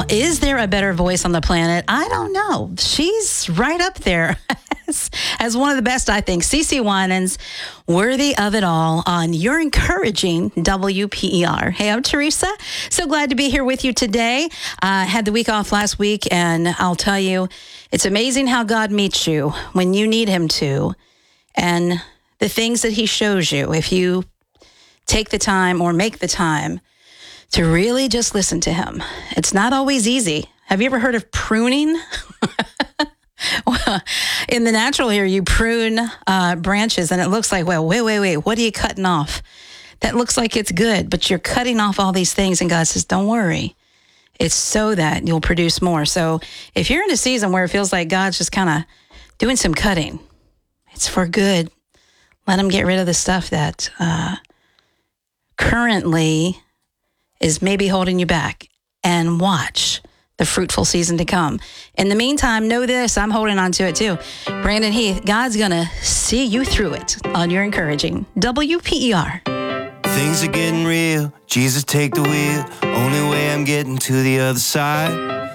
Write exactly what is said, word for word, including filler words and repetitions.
Now, is there a better voice on the planet? I don't know. She's right up there as, as one of the best, I think. CeCe Winans, Worthy of It All on Your Encouraging W P E R. Hey, I'm Teresa. So glad to be here with you today. I uh, had the week off last week, and I'll tell you, it's amazing how God meets you when you need him to, and the things that he shows you if you take the time or make the time to really just listen to him. It's not always easy. Have you ever heard of pruning? Well, in the natural here, you prune uh, branches, and it looks like, well, wait, wait, wait, what are you cutting off? That looks like it's good, but you're cutting off all these things, and God says, don't worry. It's so that you'll produce more. So if you're in a season where it feels like God's just kind of doing some cutting, it's for good. Let him get rid of the stuff that uh, currently is maybe holding you back, and watch the fruitful season to come. In the meantime, know this, I'm holding on to it too. Brandon Heath, God's going to see you through it on Your Encouraging W P E R. Things are getting real. Jesus, take the wheel. Only way I'm getting to the other side.